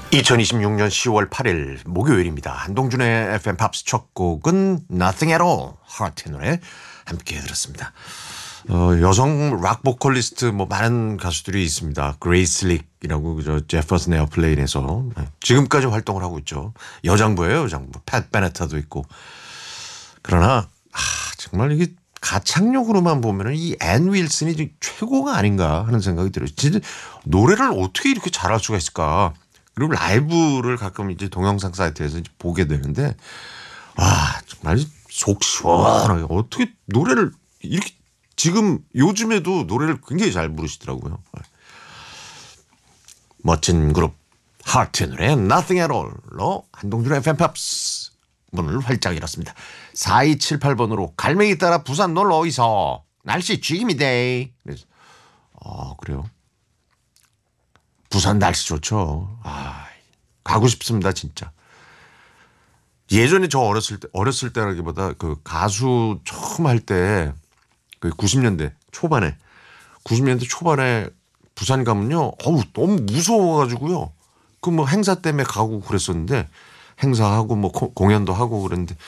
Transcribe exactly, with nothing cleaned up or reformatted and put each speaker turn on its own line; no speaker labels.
이천이십육 년 시월 팔일 목요일입니다. 한동준의 에프엠 팝스 첫 곡은 Nothing at All, 하트의 노래 함께 들었습니다. 어, 여성 락 보컬리스트 뭐 많은 가수들이 있습니다. 그레이스 릭이라고 저 제퍼슨 에어플레인에서 지금까지 활동을 하고 있죠. 여장부예요, 여장부. 팻 베네타도 있고. 그러나 아, 정말 이게 가창력으로만 보면은 이 앤 윌슨이 좀 최고가 아닌가 하는 생각이 들어요. 진짜 노래를 어떻게 이렇게 잘할 수가 있을까? 그리고 라이브를 가끔 이제 동영상 사이트에서 이제 보게 되는데, 와, 정말 속 시원하게 어떻게 노래를 이렇게 지금 요즘에도 노래를 굉장히 잘 부르시더라고요. 멋진 그룹 하트의 노래 Nothing at All로 한동준의 에프엠 팝스 문을 활짝 열었습니다. 사이칠팔 번으로 갈매기 따라 부산 놀러 어디서 날씨 쥐미데이. 아, 그래요? 부산 날씨 좋죠. 아, 가고 싶습니다, 진짜. 예전에 저 어렸을 때, 어렸을 때라기보다 그 가수 처음 할 때, 그 구십 년대 초반에, 구십 년대 초반에 부산 가면요, 어우, 너무 무서워가지고요. 그 뭐 행사 때문에 가고 그랬었는데, 행사하고 뭐 공연도 하고 그랬는데,